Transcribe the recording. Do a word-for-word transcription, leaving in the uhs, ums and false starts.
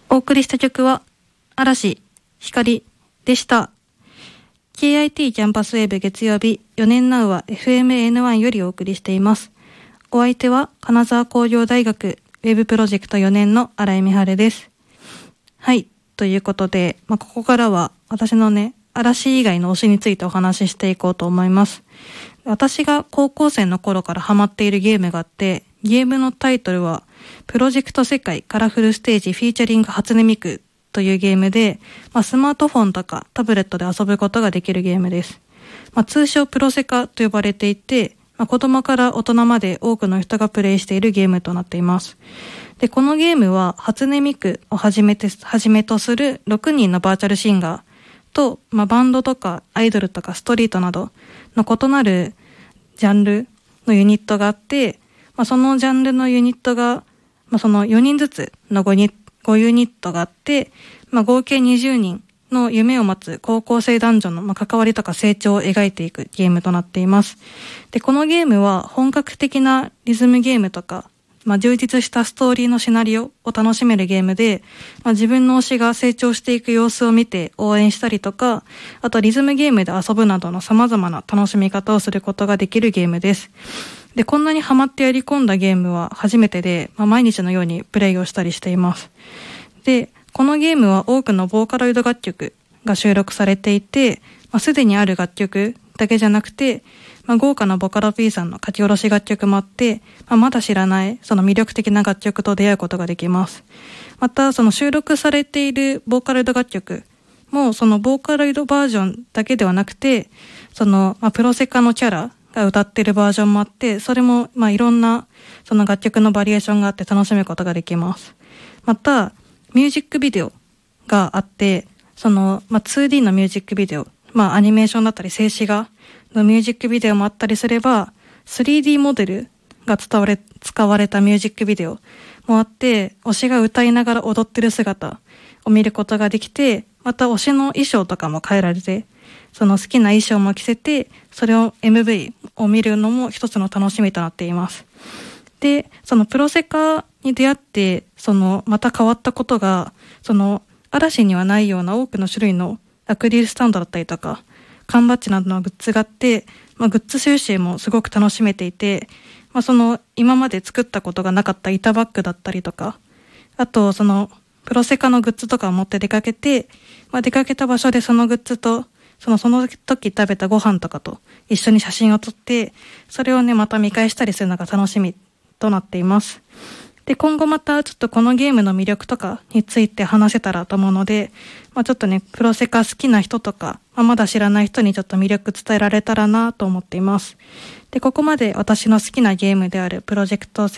お送りした曲は嵐光でした。 ケーアイティー キャンパスウェーブ月曜日、よねんナウは エフエムエーエヌワン よりお送りしています。お相手は金沢工業大学ウェブプロジェクトよねんの新井美晴です。はい、ということで、まあ、ここからは私のね、嵐以外の推しについてお話ししていこうと思います。私が高校生の頃からハマっているゲームがあって、ゲームのタイトルはプロジェクト世界カラフルステージフィーチャリング初音ミクというゲームで、まあ、スマートフォンとかタブレットで遊ぶことができるゲームです。まあ、通称プロセカと呼ばれていて、まあ、子供から大人まで多くの人がプレイしているゲームとなっています。で、このゲームは初音ミクをはじめて、はじめとするろくにんのバーチャルシンガーと、まあ、バンドとかアイドルとかストリートなどの異なるジャンルのユニットがあって、まあ、そのジャンルのユニットが、まあ、そのよにんずつの 5, にごユニットがあって、まあ、合計にじゅうにんの夢を待つ高校生男女のまあ関わりとか成長を描いていくゲームとなっています。で、このゲームは本格的なリズムゲームとか、まあ、充実したストーリーのシナリオを楽しめるゲームで、まあ、自分の推しが成長していく様子を見て応援したりとか、あとリズムゲームで遊ぶなどの様々な楽しみ方をすることができるゲームです。で、こんなにハマってやり込んだゲームは初めてで、まあ、毎日のようにプレイをしたりしています。で、このゲームは多くのボーカロイド楽曲が収録されていて、まあ、すでにある楽曲だけじゃなくて、まあ、豪華なボカロ P さんの書き下ろし楽曲もあって、まあ、まだ知らないその魅力的な楽曲と出会うことができます。また、その収録されているボーカロイド楽曲も、そのボーカロイドバージョンだけではなくて、その、まあ、プロセカのキャラが歌っているバージョンもあって、それも、まあ、いろんなその楽曲のバリエーションがあって楽しむことができます。また、ミュージックビデオがあって、その、まあ、ツーディー のミュージックビデオ、まあ、アニメーションだったり静止画のミュージックビデオもあったりすれば、スリーディー モデルが使われ、使われたミュージックビデオもあって、推しが歌いながら踊ってる姿を見ることができて、また推しの衣装とかも変えられて、その好きな衣装も着せて、それを エムブイ を見るのも一つの楽しみとなっています。で、そのプロセカに出会って、そのまた変わったことが、その嵐にはないような多くの種類のアクリルスタンドだったりとか、缶バッジなどのグッズがあって、まあ、グッズ収集もすごく楽しめていて、まあ、その今まで作ったことがなかった板バッグだったりとか、あとそのプロセカのグッズとかを持って出かけて、まあ、出かけた場所でそのグッズとそのその時食べたご飯とかと一緒に写真を撮って、それをねまた見返したりするのが楽しみとなっています。で、今後またちょっとこのゲームの魅力とかについて話せたらと思うので、まあ、ちょっとねプロセカ好きな人とか、まあ、まだ知らない人にちょっと魅力伝えられたらなと思っています。で、ここまで私の好きなゲームであるプロジェクト